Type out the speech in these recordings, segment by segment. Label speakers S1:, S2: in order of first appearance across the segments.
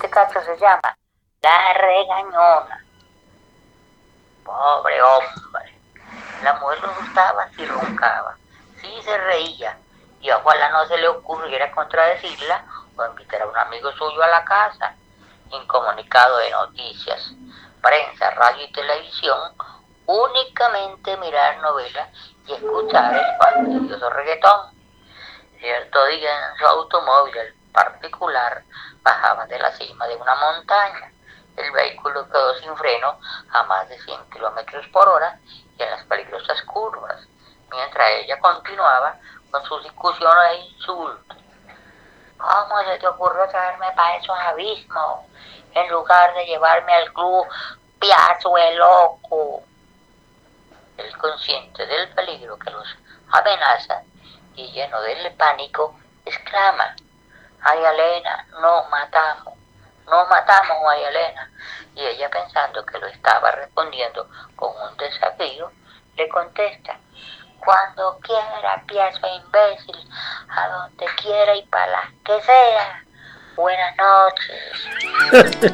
S1: este cacho se llama La Regañona. Pobre hombre. La mujer lo gustaba si roncaba, si se reía, y ojalá no se le ocurriera contradecirla o invitar a un amigo suyo a la casa. Incomunicado de noticias, prensa, radio y televisión, únicamente mirar novelas y escuchar el fastidioso reggaetón. Cierto día en su automóvil particular bajaban de la cima de una montaña. El vehículo quedó sin freno a más de 100 kilómetros por hora y en las peligrosas curvas, mientras ella continuaba con sus discusiones e insultos. ¿Cómo se te ocurrió traerme para esos abismos en lugar de llevarme al club Piazzo el Loco? El consciente del peligro que los amenaza y lleno del pánico, exclama: ¡ay, Elena, nos matamos, ay, Elena! Y ella, pensando que lo estaba respondiendo con un desafío, le contesta: cuando quiera, pienso imbécil, a donde quiera y para las que sea. Buenas noches.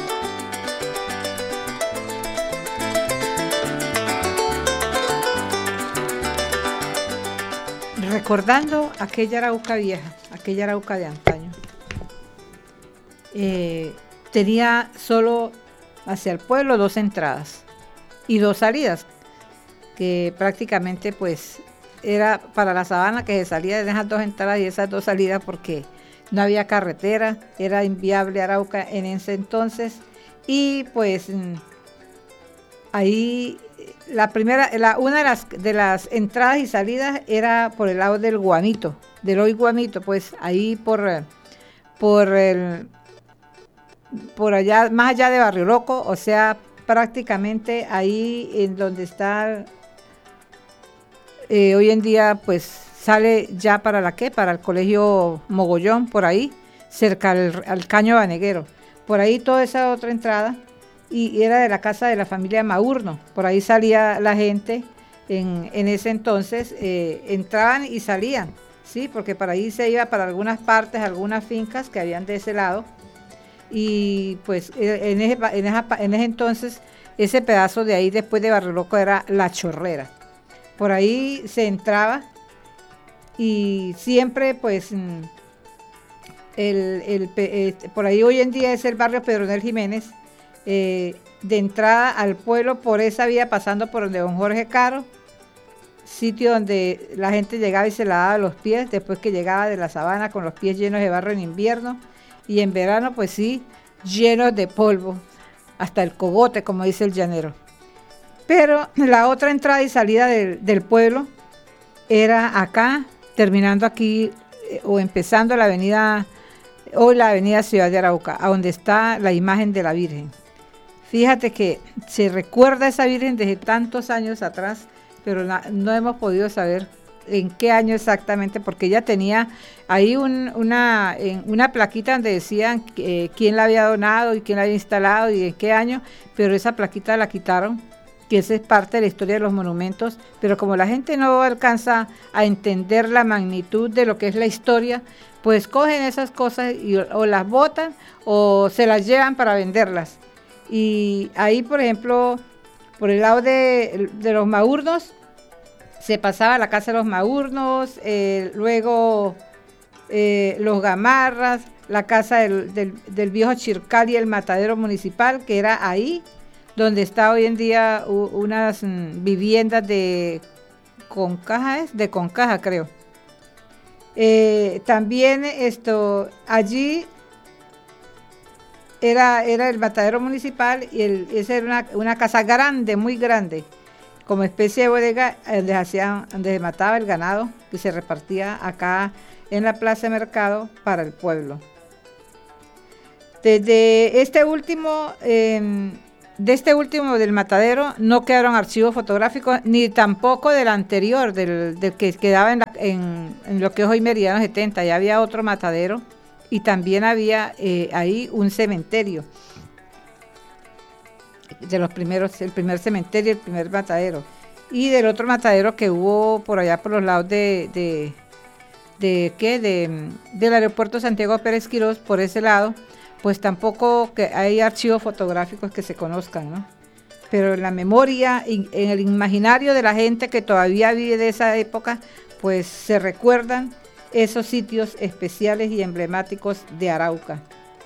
S2: Recordando aquella Arauca vieja, aquella Arauca de antaño, tenía solo hacia el pueblo 2 entradas y 2 salidas, que prácticamente pues era para la sabana que se salía de esas 2 entradas y esas 2 salidas porque no había carretera, era inviable Arauca en ese entonces. Y pues ahí una de las entradas y salidas era por el lado del Guamito, del hoy Guamito, pues ahí por allá, más allá de Barrio Loco, o sea, prácticamente ahí en donde está hoy en día, pues sale ya para para el colegio Mogollón, por ahí, cerca al Caño Baneguero, por ahí toda esa otra entrada. Y era de la casa de la familia Maurno, por ahí salía la gente en ese entonces, entraban y salían, ¿sí? Porque para ahí se iba para algunas partes, algunas fincas que habían de ese lado, y pues en ese entonces ese pedazo de ahí después de Barrio Loco era La Chorrera, por ahí se entraba y siempre pues por ahí hoy en día es el barrio Pedronel Jiménez. De entrada al pueblo por esa vía, pasando por donde don Jorge Caro, sitio donde la gente llegaba y se lavaba los pies después que llegaba de la sabana con los pies llenos de barro en invierno, y en verano pues sí, llenos de polvo, hasta el cogote, como dice el llanero. Pero la otra entrada y salida del pueblo era acá, terminando aquí o empezando la avenida Ciudad de Arauca, a donde está la imagen de la Virgen. Fíjate que se recuerda esa Virgen desde tantos años atrás, pero no hemos podido saber en qué año exactamente, porque ella tenía ahí una plaquita donde decían quién la había donado y quién la había instalado y en qué año, pero esa plaquita la quitaron, que esa es parte de la historia de los monumentos, pero como la gente no alcanza a entender la magnitud de lo que es la historia, pues cogen esas cosas o las botan o se las llevan para venderlas. Y ahí, por ejemplo, por el lado de los Maurnos, se pasaba a la casa de los Maurnos, luego los Gamarras, la casa del viejo Chircal y el matadero municipal, que era ahí donde está hoy en día unas viviendas de Concaja, creo. También allí era el matadero municipal y esa era una casa grande, muy grande, como especie de bodega donde se mataba el ganado que se repartía acá en la plaza de mercado para el pueblo. Desde este último, del matadero, no quedaron archivos fotográficos, ni tampoco del anterior, del que quedaba en lo que es hoy Meridiano 70. Ya había otro matadero y también había ahí un cementerio, de los primeros, el primer cementerio, el primer matadero. Y del otro matadero que hubo por allá por los lados del aeropuerto Santiago Pérez Quirós, por ese lado, pues tampoco que hay archivos fotográficos que se conozcan, ¿no? Pero en la memoria, en el imaginario de la gente que todavía vive de esa época, pues se recuerdan esos sitios especiales y emblemáticos de Arauca.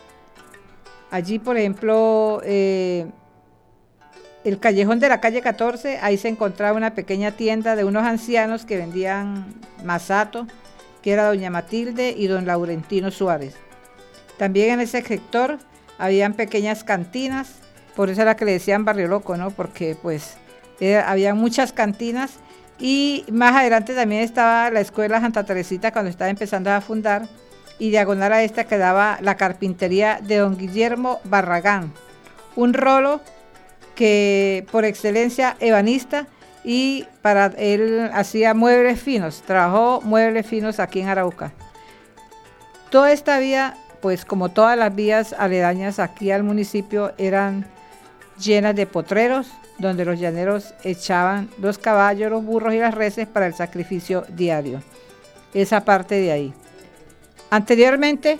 S2: Allí, por ejemplo, el callejón de la calle 14, ahí se encontraba una pequeña tienda de unos ancianos que vendían masato, que era doña Matilde y don Laurentino Suárez. También en ese sector habían pequeñas cantinas, por eso era que le decían Barrio Loco, ¿no? Porque pues había muchas cantinas, y más adelante también estaba la escuela Santa Teresita cuando estaba empezando a fundar, y diagonal a esta quedaba la carpintería de don Guillermo Barragán, un rolo que por excelencia ebanista, y para él hacía muebles finos, trabajó muebles finos aquí en Arauca. Toda esta vía, pues como todas las vías aledañas aquí al municipio, eran llenas de potreros, donde los llaneros echaban los caballos, los burros y las reses para el sacrificio diario. Esa parte de ahí. Anteriormente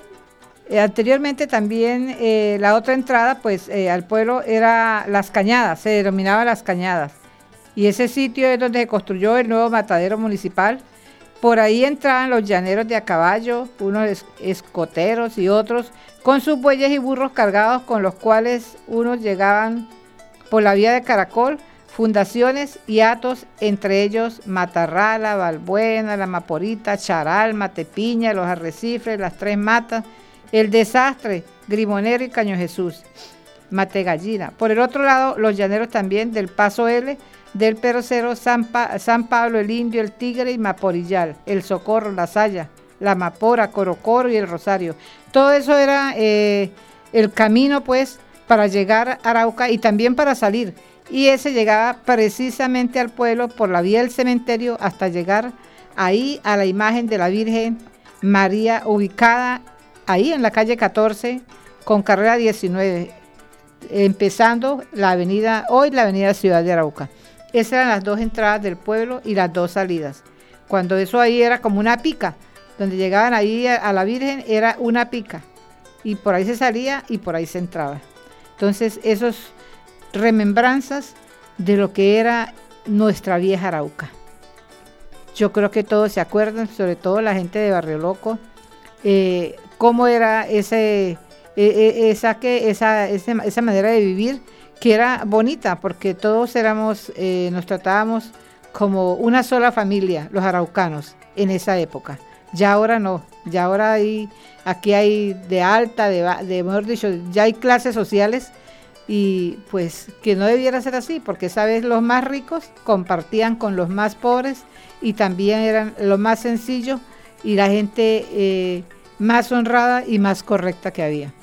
S2: también la otra entrada pues al pueblo era Las Cañadas, se denominaba Las Cañadas, y ese sitio es donde se construyó el nuevo matadero municipal. Por ahí entraban los llaneros de a caballo, unos escoteros y otros con sus bueyes y burros cargados, con los cuales unos llegaban por la vía de Caracol, fundaciones y hatos, entre ellos Matarrala, Valbuena, La Maporita, Charal, Matepiña, Los Arrecifes, Las Tres Matas, El Desastre, Grimonero y Caño Jesús, Mategallina. Por el otro lado, los llaneros también del Paso L, del Perocero, San Pablo, el Indio, el Tigre y Maporillal, el Socorro, la Saya, la Mapora, Corocoro y el Rosario. Todo eso era el camino pues para llegar a Arauca y también para salir. Y ese llegaba precisamente al pueblo por la vía del cementerio hasta llegar ahí a la imagen de la Virgen María, ubicada ahí en la calle 14 con carrera 19, empezando la avenida Ciudad de Arauca. Esas eran las dos entradas del pueblo y las dos salidas. Cuando eso ahí era como una pica, donde llegaban ahí a la Virgen era una pica, y por ahí se salía y por ahí se entraba. Entonces, esos remembranzas de lo que era nuestra vieja Arauca. Yo creo que todos se acuerdan, sobre todo la gente de Barrio Loco, cómo era esa manera de vivir, que era bonita, porque todos nos tratábamos como una sola familia, los araucanos, en esa época. Ya ahora no, ya ahora aquí hay de alta, mejor dicho, ya hay clases sociales, y pues que no debiera ser así, porque esa vez los más ricos compartían con los más pobres, y también eran los más sencillos y la gente más honrada y más correcta que había.